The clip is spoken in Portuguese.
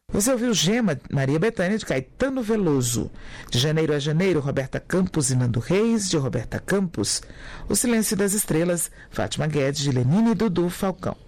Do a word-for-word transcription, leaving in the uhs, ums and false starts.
Você ouviu Gema, Maria Bethânia, de Caetano Veloso. De Janeiro a Janeiro, Roberta Campos e Nando Reis, de Roberta Campos. O Silêncio das Estrelas, Fátima Guedes, de Lenine e Dudu Falcão.